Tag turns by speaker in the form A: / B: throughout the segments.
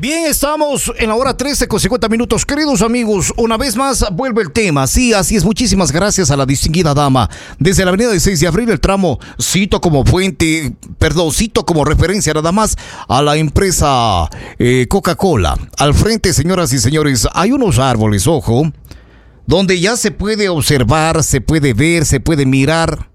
A: Bien, estamos en la hora 13 con 50 minutos. Queridos amigos, una vez más vuelve el tema. Sí, así es. Muchísimas gracias a la distinguida dama. Desde la avenida de 6 de abril, el tramo, cito como referencia nada más a la empresa Coca-Cola. Al frente, señoras y señores, hay unos árboles, ojo, donde ya se puede observar, se puede ver, se puede mirar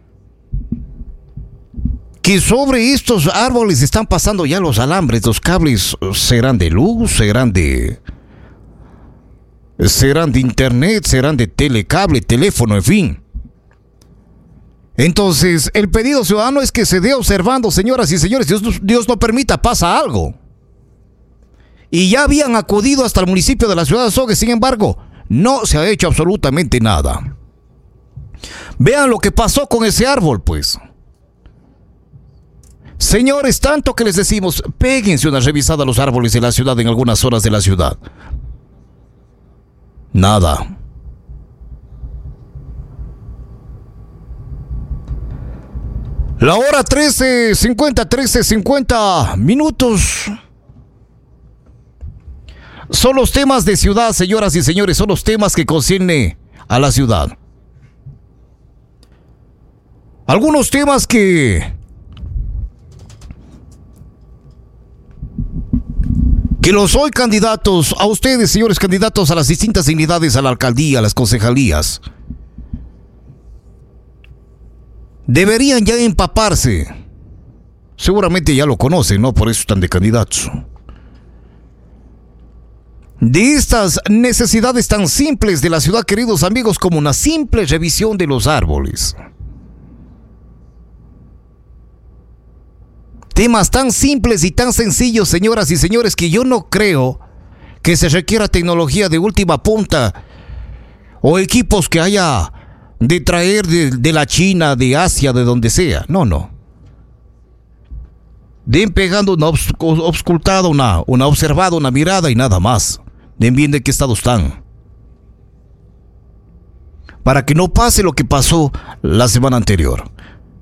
A: que sobre estos árboles están pasando ya los alambres, los cables. Serán de luz, serán de internet, serán de telecable, teléfono, en fin. Entonces, el pedido ciudadano es que se dé observando, señoras y señores. Dios no permita, pasa algo. Y ya habían acudido hasta el municipio de la ciudad de Azogues, sin embargo, no se ha hecho absolutamente nada. Vean lo que pasó con ese árbol, pues. Señores, tanto que les decimos, péguense una revisada a los árboles de la ciudad en algunas zonas de la ciudad. Nada. La hora 13:50 minutos. Son los temas de ciudad, señoras y señores, son los temas que concierne a la ciudad. Algunos temas que los hoy candidatos, a ustedes, señores candidatos a las distintas dignidades, a la alcaldía, a las concejalías, deberían ya empaparse. Seguramente ya lo conocen, ¿no? Por eso están de candidatos. De estas necesidades tan simples de la ciudad, queridos amigos, como una simple revisión de los árboles. Temas tan simples y tan sencillos, señoras y señores, que yo no creo que se requiera tecnología de última punta o equipos que haya de traer de la China, de Asia, de donde sea. No. Den pegando una auscultada, una observada, una mirada y nada más. Den bien de qué estado están. Para que no pase lo que pasó la semana anterior.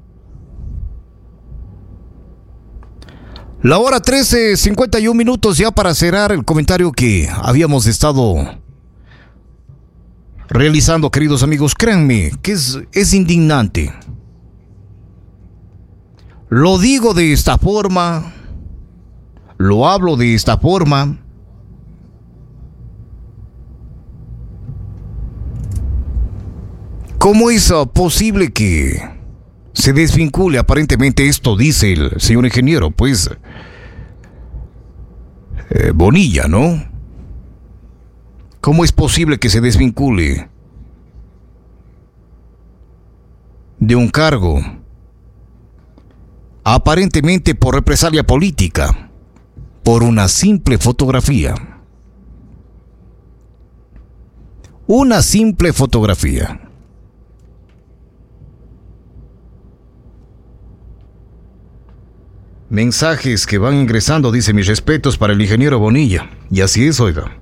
A: La hora 13:51 minutos ya para cerrar el comentario que habíamos estado realizando, queridos amigos. Créanme que es indignante. Lo digo de esta forma, lo hablo de esta forma. ¿Cómo es posible que se desvincule? Aparentemente esto dice el señor ingeniero, pues, Bonilla, ¿no? ¿Cómo es posible que se desvincule de un cargo aparentemente por represalia política por una simple fotografía? Una simple fotografía. Mensajes que van ingresando, dice: mis respetos para el ingeniero Bonilla. Y así es, oiga.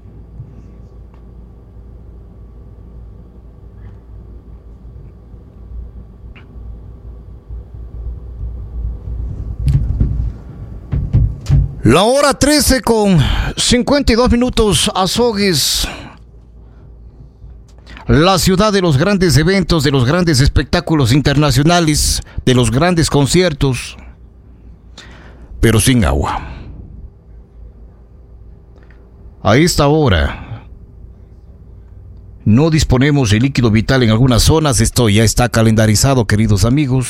A: La hora 13:52 minutos, Azogues. La ciudad de los grandes eventos, de los grandes espectáculos internacionales, de los grandes conciertos, pero sin agua. A esta hora no disponemos de líquido vital en algunas zonas. Esto ya está calendarizado, queridos amigos.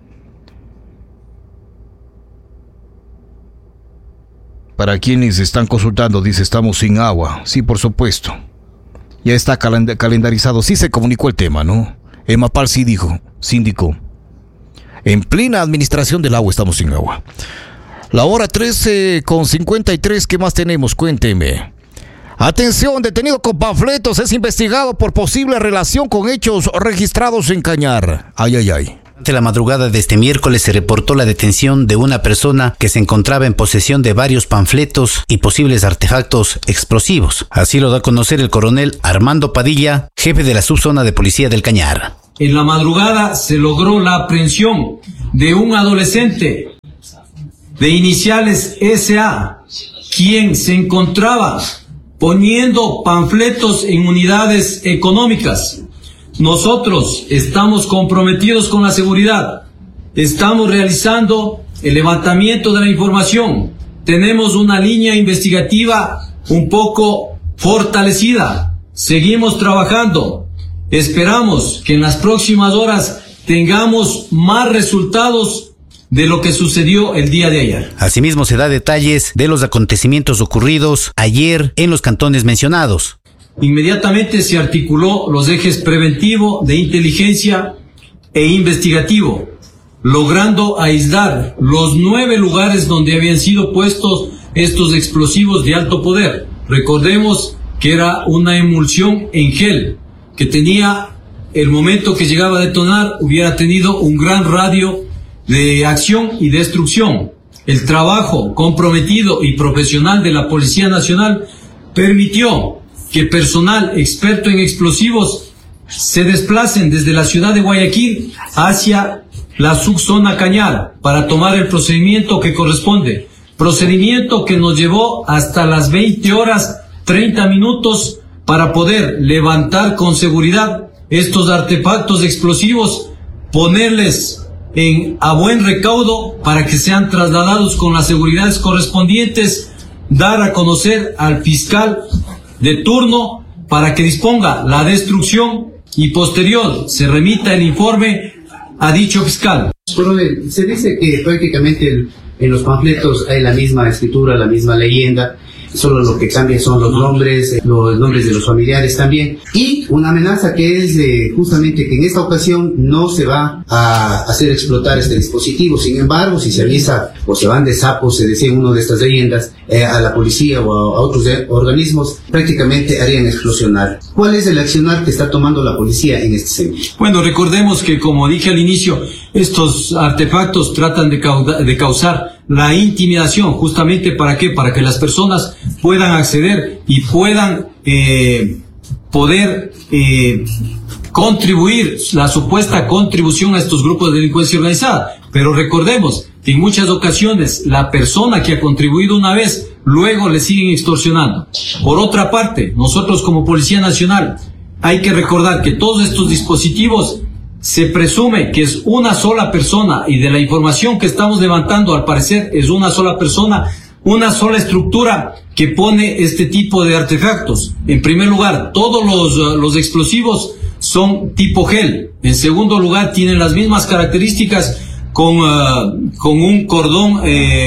A: Para quienes están consultando, dice: estamos sin agua. Sí, por supuesto. Ya está calendarizado. Sí se comunicó el tema, ¿no? EMAPAL sí indicó. En plena administración del agua estamos sin agua. La hora 13:53, ¿qué más tenemos? Cuénteme. Atención, detenido con panfletos es investigado por posible relación con hechos registrados en Cañar. Ay.
B: Durante la madrugada de este miércoles se reportó la detención de una persona que se encontraba en posesión de varios panfletos y posibles artefactos explosivos. Así lo da a conocer el coronel Armando Padilla, jefe de la subzona de policía del Cañar.
C: En la madrugada se logró la aprehensión de un adolescente de iniciales SA, quien se encontraba poniendo panfletos en unidades económicas. Nosotros estamos comprometidos con la seguridad. Estamos realizando el levantamiento de la información. Tenemos una línea investigativa un poco fortalecida. Seguimos trabajando. Esperamos que en las próximas horas tengamos más resultados de lo que sucedió el día de ayer.
B: Asimismo, se da detalles de los acontecimientos ocurridos ayer en los cantones mencionados.
C: Inmediatamente se articuló los ejes preventivo, de inteligencia e investigativo, logrando aislar los 9 lugares donde habían sido puestos estos explosivos de alto poder. Recordemos que era una emulsión en gel, que tenía, el momento que llegaba a detonar, hubiera tenido un gran radio de acción y destrucción. El trabajo comprometido y profesional de la Policía Nacional permitió que personal experto en explosivos se desplacen desde la ciudad de Guayaquil hacia la subzona Cañar para tomar el procedimiento que corresponde. Procedimiento que nos llevó hasta las 20:30 para poder levantar con seguridad estos artefactos explosivos, ponerles a buen recaudo para que sean trasladados con las seguridades correspondientes, dar a conocer al fiscal de turno para que disponga la destrucción y posterior se remita el informe a dicho fiscal.
D: Coronel, se dice que prácticamente en los panfletos hay la misma escritura, la misma leyenda, solo lo que cambia son los nombres de los familiares también, y una amenaza que es justamente que en esta ocasión no se va a hacer explotar este dispositivo. Sin embargo, si se avisa o se van de sapos, se decía en una de estas leyendas, a la policía o a otros organismos, prácticamente harían explosionar. ¿Cuál es el accionar que está tomando la policía en este sentido?
C: Bueno, recordemos que, como dije al inicio, estos artefactos tratan de causar la intimidación. ¿Justamente para qué? Para que las personas puedan acceder y puedan contribuir, la supuesta contribución a estos grupos de delincuencia organizada. Pero recordemos que en muchas ocasiones la persona que ha contribuido una vez, luego le siguen extorsionando. Por otra parte, nosotros como Policía Nacional hay que recordar que todos estos dispositivos se presume que es una sola persona, y de la información que estamos levantando, al parecer es una sola persona, una sola estructura que pone este tipo de artefactos. En primer lugar, todos los explosivos son tipo gel. En segundo lugar, tienen las mismas características con un cordón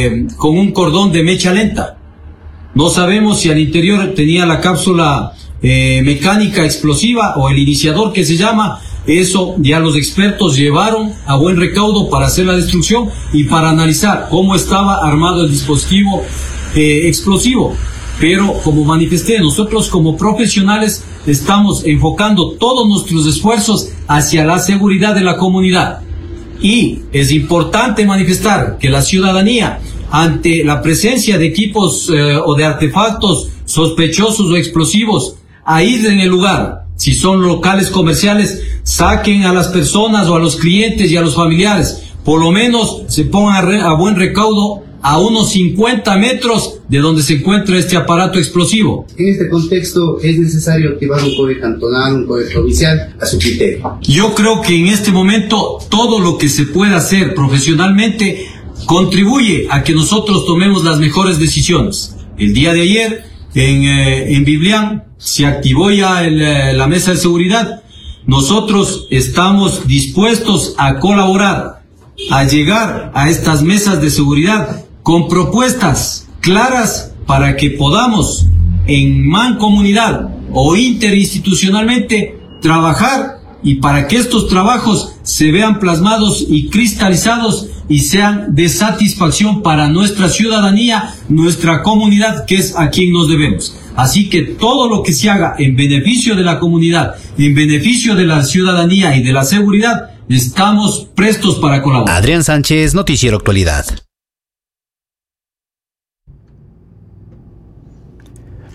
C: de mecha lenta. No sabemos si al interior tenía la cápsula mecánica explosiva o el iniciador que se llama. Eso ya los expertos llevaron a buen recaudo para hacer la destrucción y para analizar cómo estaba armado el dispositivo explosivo. Pero, como manifesté, nosotros como profesionales estamos enfocando todos nuestros esfuerzos hacia la seguridad de la comunidad. Y es importante manifestar que la ciudadanía, ante la presencia de equipos o de artefactos sospechosos o explosivos, aíslen el lugar. Si son locales comerciales, saquen a las personas o a los clientes y a los familiares. Por lo menos se pongan a buen recaudo a unos 50 metros de donde se encuentra este aparato explosivo.
D: En este contexto, ¿es necesario activar un código cantonal, un código provincial a su criterio?
C: Yo creo que en este momento todo lo que se pueda hacer profesionalmente contribuye a que nosotros tomemos las mejores decisiones. El día de ayer, en Biblián, se activó ya la mesa de seguridad. Nosotros estamos dispuestos a colaborar, a llegar a estas mesas de seguridad con propuestas claras para que podamos en mancomunidad o interinstitucionalmente trabajar, y para que estos trabajos se vean plasmados y cristalizados y sean de satisfacción para nuestra ciudadanía, nuestra comunidad, que es a quien nos debemos. Así que todo lo que se haga en beneficio de la comunidad, en beneficio de la ciudadanía y de la seguridad, estamos prestos para colaborar.
B: Adrián Sánchez, Noticiero Actualidad.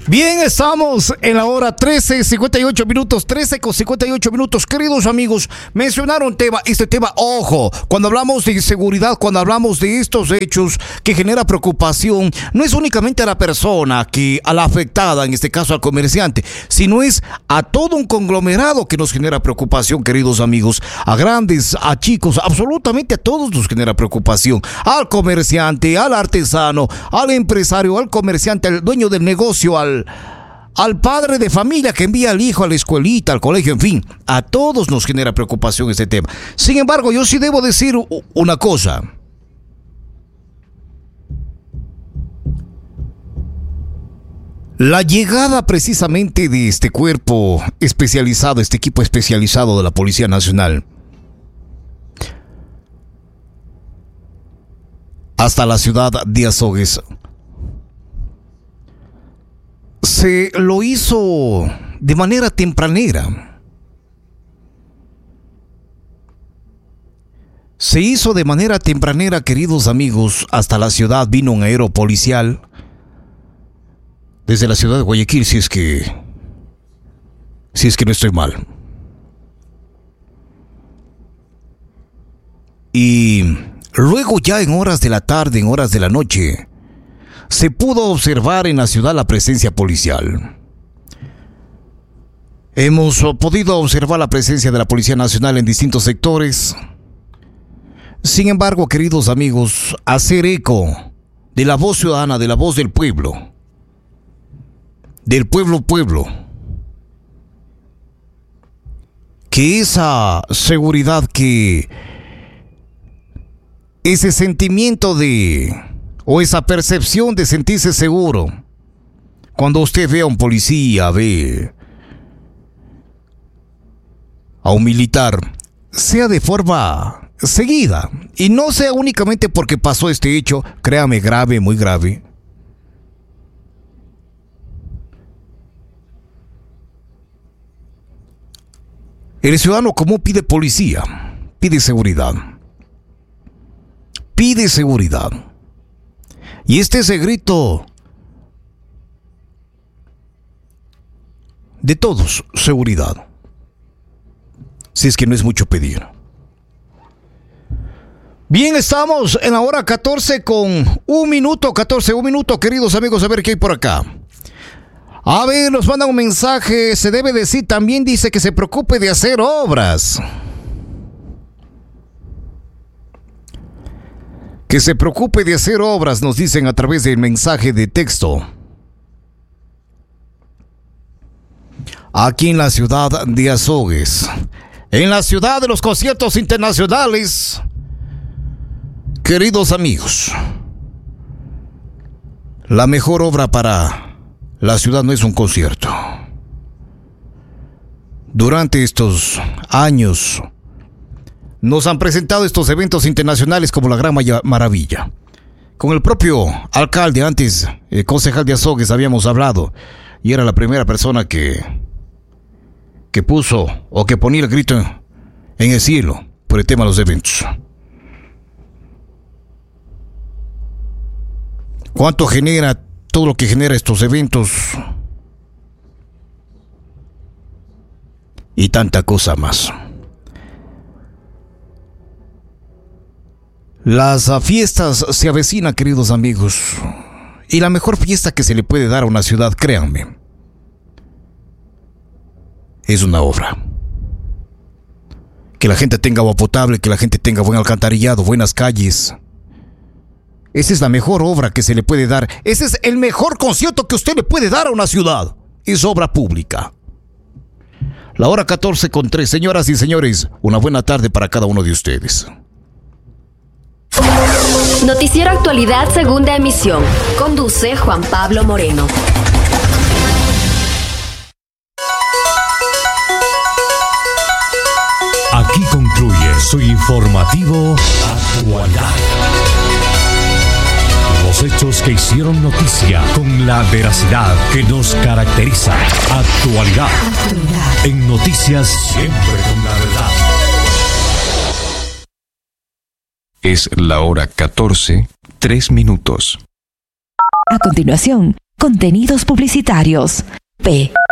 A: Bien, estamos en la hora 13:58 minutos, 13:58 minutos. Queridos amigos, mencionaron este tema, ojo, cuando hablamos de inseguridad, cuando hablamos de estos hechos que genera preocupación, no es únicamente a la persona, a la afectada, en este caso al comerciante, sino es a todo un conglomerado que nos genera preocupación, queridos amigos, a grandes, a chicos, absolutamente a todos nos genera preocupación, al comerciante, al artesano, al empresario, al comerciante, al dueño del negocio, al padre de familia que envía al hijo a la escuelita, al colegio, en fin, a todos nos genera preocupación este tema. Sin embargo, yo sí debo decir una cosa. La llegada precisamente de este cuerpo especializado, este equipo especializado de la Policía Nacional, hasta la ciudad de Azogues, se lo hizo de manera tempranera. Se hizo de manera tempranera, queridos amigos. Hasta la ciudad vino un aeropolicial desde la ciudad de Guayaquil, si es que no estoy mal. Y luego, ya en horas de la tarde, en horas de la noche, se pudo observar en la ciudad la presencia policial. Hemos podido observar la presencia de la Policía Nacional en distintos sectores. Sin embargo, queridos amigos, hacer eco de la voz ciudadana, de la voz del pueblo, que esa seguridad, que ese sentimiento o esa percepción de sentirse seguro, cuando usted ve a un policía, ve a un militar, sea de forma seguida, y no sea únicamente porque pasó este hecho, créame, grave, muy grave. El ciudadano común pide policía, pide seguridad. Pide seguridad. Y ese grito de todos, seguridad. Si es que no es mucho pedir. Bien, estamos en la hora 14 con un minuto, queridos amigos, a ver qué hay por acá. A ver, nos mandan un mensaje, se debe decir, también dice que se preocupe de hacer obras. Que se preocupe de hacer obras, nos dicen a través del mensaje de texto. Aquí en la ciudad de Azogues, en la ciudad de los conciertos internacionales, queridos amigos, la mejor obra para la ciudad no es un concierto. Durante estos años nos han presentado estos eventos internacionales como la Gran Maravilla. Con el propio alcalde, antes concejal de Azogues, habíamos hablado, y era la primera persona que puso o que ponía el grito en el cielo por el tema de los eventos. ¿Cuánto genera todo lo que genera estos eventos? Y tanta cosa más. Las fiestas se avecinan, queridos amigos, y la mejor fiesta que se le puede dar a una ciudad, créanme, es una obra. Que la gente tenga agua potable, que la gente tenga buen alcantarillado, buenas calles. Esa es la mejor obra que se le puede dar. Ese es el mejor concierto que usted le puede dar a una ciudad. Es obra pública. La hora 14:03, señoras y señores, una buena tarde para cada uno de ustedes.
E: Noticiero Actualidad, segunda emisión. Conduce Juan Pablo Moreno.
F: Aquí concluye su informativo Actualidad. Los hechos que hicieron noticia con la veracidad que nos caracteriza. Actualidad. En noticias siempre con la verdad.
G: Es la hora 14:03.
H: A continuación,
G: Contenidos publicitarios. P.